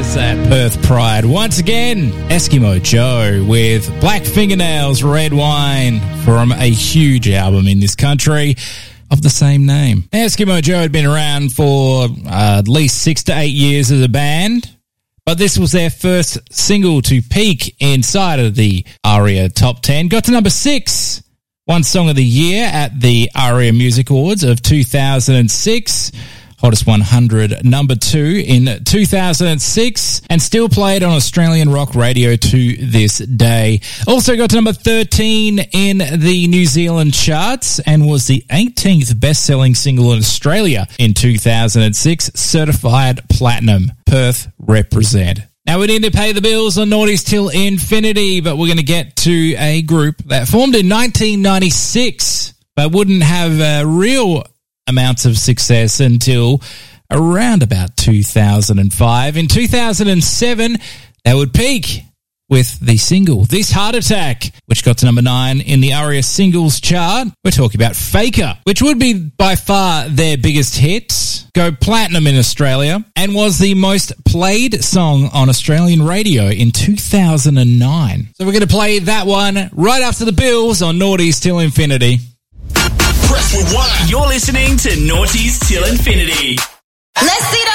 There's that Perth pride. Once again, Eskimo Joe with Black Fingernails, Red Wine from a huge album in this country of the same name. Eskimo Joe had been around for at least 6 to 8 years as a band, but this was their first single to peak inside of the ARIA Top 10. Got to number 6, one Song of the Year at the ARIA Music Awards of 2006. Hottest 100, number 2 in 2006, and still played on Australian rock radio to this day. Also got to number 13 in the New Zealand charts and was the 18th best-selling single in Australia in 2006, certified platinum. Perth represent. Now, we need to pay the bills on Naughties Till Infinity, but we're going to get to a group that formed in 1996, but wouldn't have real amounts of success until around about 2005. In 2007, they would peak with the single This Heart Attack, which got to number 9 in the ARIA singles chart. We're talking about Faker, which would be by far their biggest hit, go platinum in Australia, and was the most played song on Australian radio in 2009. So we're going to play that one right after the bills on Naughties Till Infinity. Press rewind. You're listening to Naughties Till Infinity. Let's see